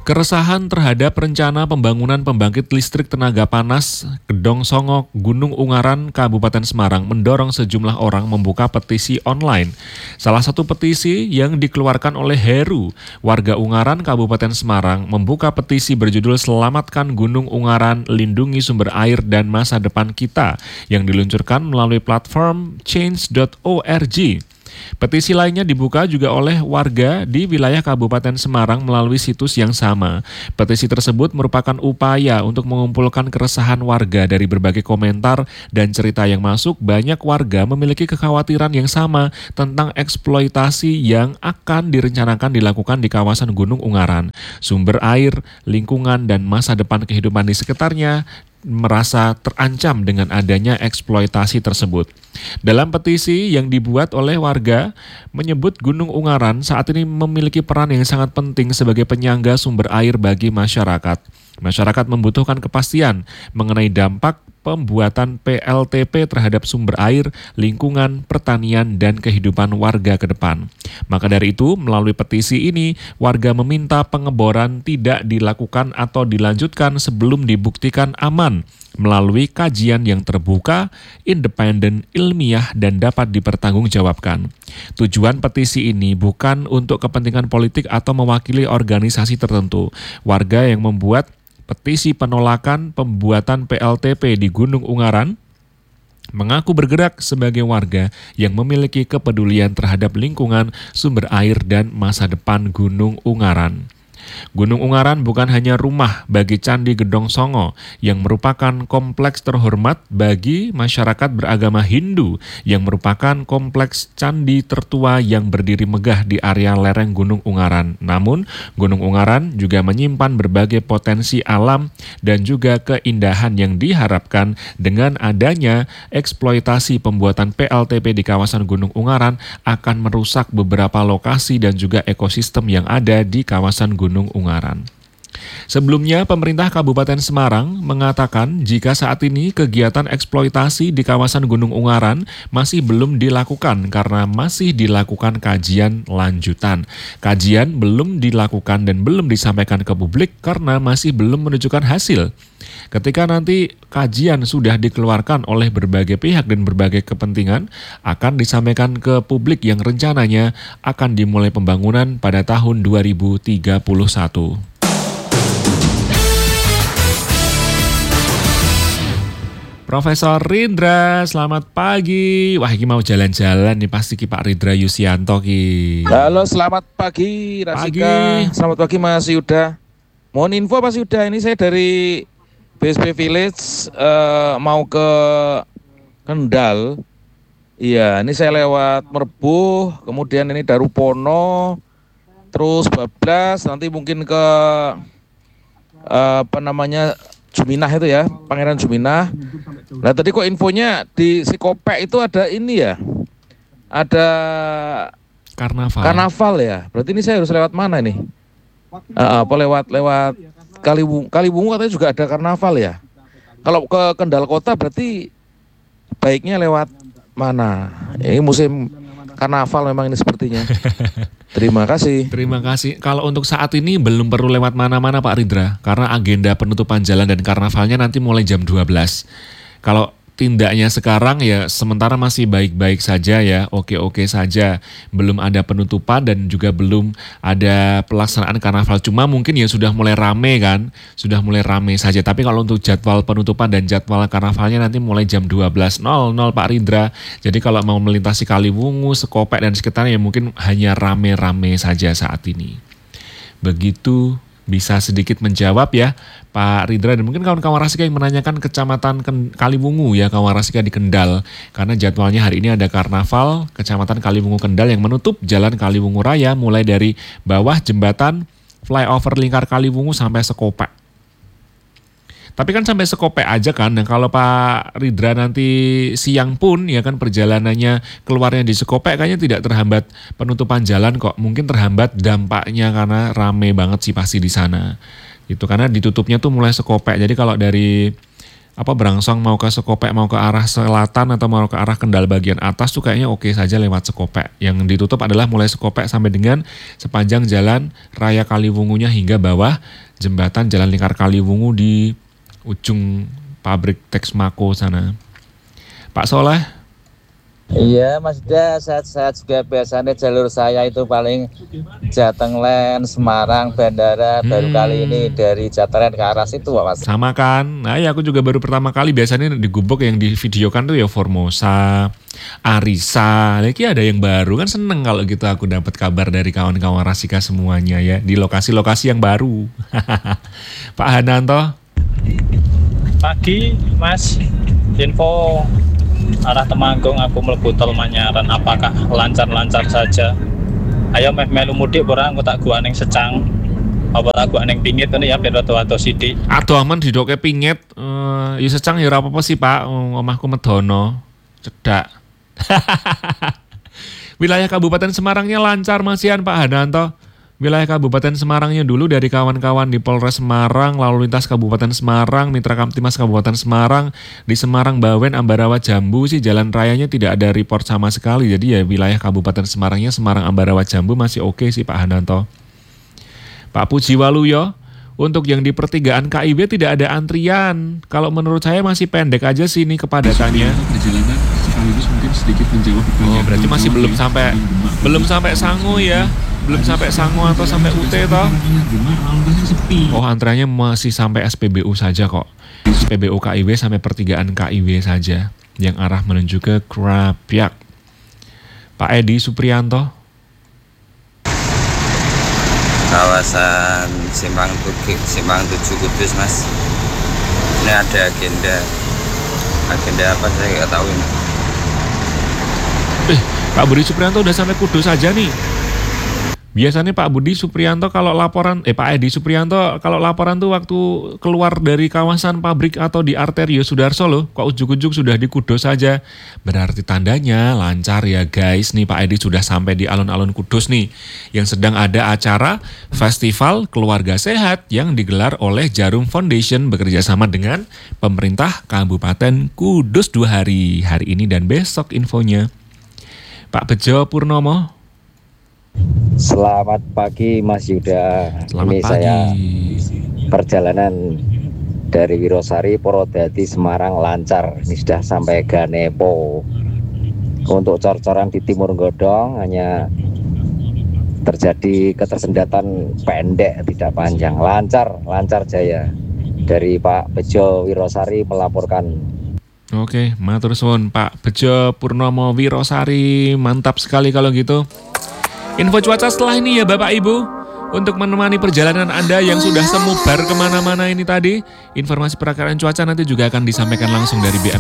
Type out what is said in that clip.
Keresahan terhadap rencana pembangunan pembangkit listrik tenaga panas Gedong Songo, Gunung Ungaran, Kabupaten Semarang mendorong sejumlah orang membuka petisi online. Salah satu petisi yang dikeluarkan oleh Heru, warga Ungaran, Kabupaten Semarang, membuka petisi berjudul Selamatkan Gunung Ungaran, Lindungi Sumber Air dan Masa Depan Kita, yang diluncurkan melalui platform change.org. Petisi lainnya dibuka juga oleh warga di wilayah Kabupaten Semarang melalui situs yang sama. Petisi tersebut merupakan upaya untuk mengumpulkan keresahan warga dari berbagai komentar dan cerita yang masuk. Banyak warga memiliki kekhawatiran yang sama tentang eksploitasi yang akan direncanakan dilakukan di kawasan Gunung Ungaran. Sumber air, lingkungan, dan masa depan kehidupan di sekitarnya merasa terancam dengan adanya eksploitasi tersebut. Dalam petisi yang dibuat oleh warga menyebut Gunung Ungaran saat ini memiliki peran yang sangat penting sebagai penyangga sumber air bagi masyarakat. Masyarakat membutuhkan kepastian mengenai dampak pembuatan PLTP terhadap sumber air, lingkungan, pertanian, dan kehidupan warga ke depan. Maka dari itu, melalui petisi ini, warga meminta pengeboran tidak dilakukan atau dilanjutkan sebelum dibuktikan aman melalui kajian yang terbuka, independen, ilmiah, dan dapat dipertanggungjawabkan. Tujuan petisi ini bukan untuk kepentingan politik atau mewakili organisasi tertentu. Warga yang membuat petisi penolakan pembuatan PLTP di Gunung Ungaran mengaku bergerak sebagai warga yang memiliki kepedulian terhadap lingkungan, sumber air, dan masa depan Gunung Ungaran. Gunung Ungaran bukan hanya rumah bagi Candi Gedong Songo yang merupakan kompleks terhormat bagi masyarakat beragama Hindu yang merupakan kompleks candi tertua yang berdiri megah di area lereng Gunung Ungaran. Namun, Gunung Ungaran juga menyimpan berbagai potensi alam dan juga keindahan yang diharapkan dengan adanya eksploitasi pembuatan PLTP di kawasan Gunung Ungaran akan merusak beberapa lokasi dan juga ekosistem yang ada di kawasan Gunung Ungaran. Sebelumnya, pemerintah Kabupaten Semarang mengatakan jika saat ini kegiatan eksploitasi di kawasan Gunung Ungaran masih belum dilakukan karena masih dilakukan kajian lanjutan. Kajian belum dilakukan dan belum disampaikan ke publik karena masih belum menunjukkan hasil. Ketika nanti kajian sudah dikeluarkan oleh berbagai pihak dan berbagai kepentingan, akan disampaikan ke publik yang rencananya akan dimulai pembangunan pada tahun 2031. Profesor Rindra, selamat pagi. Wah, ini mau jalan-jalan nih pasti Pak Rindra Yusianto ki. Halo, selamat pagi Rasika. Selamat pagi Mas Yuda. Mohon info Mas Yuda, ini saya dari BSP Village mau ke Kendal. Iya, ini saya lewat Merbuh, kemudian ini Darupono, terus Bablas, nanti mungkin ke Juminah itu ya, Pangeran Juminah. Nah tadi kok infonya di Sikopek itu ada ini ya, ada karnaval ya. Berarti ini saya harus lewat mana nih? Lewat Kaliwungu katanya juga ada karnaval ya. Kalau ke Kendal Kota berarti baiknya lewat mana? Ini musim karnaval memang ini sepertinya. Terima kasih. Terima kasih. Kalau untuk saat ini belum perlu lewat mana-mana Pak Rindra, karena agenda penutupan jalan dan karnavalnya nanti mulai jam 12. Kalau tindaknya sekarang ya sementara masih baik-baik saja ya, oke-oke saja. Belum ada penutupan dan juga belum ada pelaksanaan karnaval. Cuma mungkin ya sudah mulai rame kan, sudah mulai rame saja. Tapi kalau untuk jadwal penutupan dan jadwal karnavalnya nanti mulai jam 12.00 Pak Rindra. Jadi kalau mau melintasi Kaliwungu, Sekopek dan sekitarnya ya mungkin hanya rame-rame saja saat ini. Begitu bisa sedikit menjawab ya Pak Rindra, dan mungkin kawan-kawan Rasika yang menanyakan kecamatan Kaliwungu ya, kawan Rasika di Kendal, karena jadwalnya hari ini ada karnaval kecamatan Kaliwungu Kendal yang menutup jalan Kaliwungu Raya mulai dari bawah jembatan flyover Lingkar Kaliwungu sampai Sekopek. Tapi kan sampai Sekopek aja kan, dan kalau Pak Rindra nanti siang pun ya kan perjalanannya keluarnya di Sekopek kayaknya tidak terhambat penutupan jalan kok. Mungkin terhambat dampaknya karena rame banget sih pasti di sana. Itu karena ditutupnya tuh mulai Sekopek. Jadi kalau dari berangsang mau ke Sekopek, mau ke arah selatan atau mau ke arah Kendal bagian atas tuh kayaknya oke saja lewat Sekopek. Yang ditutup adalah mulai Sekopek sampai dengan sepanjang jalan Raya Kaliwungunya hingga bawah jembatan Jalan Lingkar Kaliwungu di ujung pabrik Texmaco sana. Pak Soleh? Iya Mas Yuda, sehat-sehat juga. Biasanya jalur saya itu paling Jatenglen, Semarang, Bandara. Baru kali ini dari Jatenglen ke arah situ Mas. Sama kan? Nah ya aku juga baru pertama kali, biasanya di Gubuk yang di videokan tuh ya Formosa, Arisa. Lagi ada yang baru, kan seneng kalau gitu aku dapat kabar dari kawan-kawan Rasika semuanya ya, di lokasi-lokasi yang baru. Pak Hananto? Pagi Mas, info arah Temanggung aku mlebu tol Manyaran, apakah lancar-lancar saja? Ayo melu mudik ora engko tak gua ning Secang. Apa tak gua ning Pingit ini ya ben rada-rada sithik. Aduh aman didoke Pingit. Ya Secang ya ora apa-apa sih Pak, omahku Medono. Cedak. Wilayah Kabupaten Semarangnya lancar masihan Pak Hananto. Wilayah Kabupaten Semarangnya dulu dari kawan-kawan di Polres Semarang, lalu lintas Kabupaten Semarang, Mitra Kamtimas Kabupaten Semarang, di Semarang, Bawen, Ambarawa, Jambu sih jalan rayanya tidak ada report sama sekali. Jadi ya wilayah Kabupaten Semarangnya Semarang, Ambarawa, Jambu masih oke sih Pak Hananto. Pak Pujiwaluyo, untuk yang di pertigaan KIW tidak ada antrian. Kalau menurut saya masih pendek aja sih ini kepadatannya. Perjalanan sekaligus mungkin sedikit menjawab pertanyaan. Oh, berarti masih belum sampai Sango ya. Belum sampai Sango atau sampai UT toh? Oh, antreannya masih sampai SPBU saja kok. SPBU KIW sampai pertigaan KIW saja yang arah menuju ke Krapyak. Pak Edi Suprianto. Kawasan Simpang 7 Kudus Mas. Ini ada agenda apa saya nggak tahu ini. Pak Budi Suprianto udah sampai Kudus saja nih. Biasanya Pak Budi Suprianto kalau laporan, Pak Edi Suprianto kalau laporan tuh waktu keluar dari kawasan pabrik atau di Arterio Sudarso loh, kok ujuk-ujuk sudah di Kudus saja. Berarti tandanya lancar ya guys, nih Pak Edi sudah sampai di alun-alun Kudus nih, yang sedang ada acara Festival Keluarga Sehat yang digelar oleh Jarum Foundation bekerjasama dengan pemerintah Kabupaten Kudus 2 hari ini dan besok infonya. Pak Bejo Purnomo. Selamat pagi Mas Yuda. Selamat Ini pagi. saya perjalanan dari Wirosari, Purwodadi, Semarang lancar. Ini sudah sampai Ganepo. Untuk cor-coran di Timur Godong hanya terjadi ketersendatan pendek, tidak panjang. Lancar jaya. Dari Pak Bejo Wirosari melaporkan. Oke, matur suwun Pak Bejo Purnomo Wirosari, mantap sekali kalau gitu. Info cuaca setelah ini ya Bapak Ibu, untuk menemani perjalanan Anda yang sudah semubar kemana-mana ini tadi. Informasi perakiraan cuaca nanti juga akan disampaikan langsung dari BM